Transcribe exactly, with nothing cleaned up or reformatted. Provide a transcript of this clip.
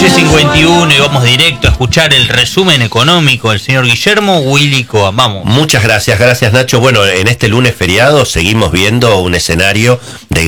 once cincuenta y uno y vamos directo a escuchar el resumen económico del señor Guillermo Willy Coa. Vamos. Muchas gracias, gracias Nacho. Bueno, en este lunes feriado seguimos viendo un escenario de